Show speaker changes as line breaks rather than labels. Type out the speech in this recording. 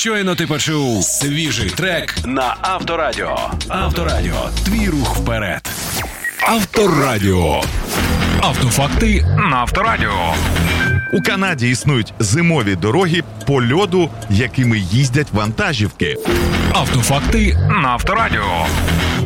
Щойно ти почув свіжий трек на Авторадіо. Авторадіо. Твій рух вперед. Авторадіо. Автофакти на Авторадіо.
У Канаді існують зимові дороги по льоду, якими їздять вантажівки.
Автофакти на Авторадіо.